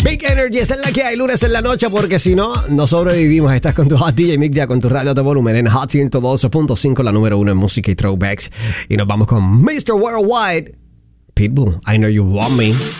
Big Energy, esa es la que hay lunes en la noche, porque si no, no sobrevivimos. Estás con tu Hot DJ Mick ya con tu radio de volumen en Hot 112.5, la número 1 en música y throwbacks. Y nos vamos con Mr. Worldwide, Pitbull, I Know You Want Me.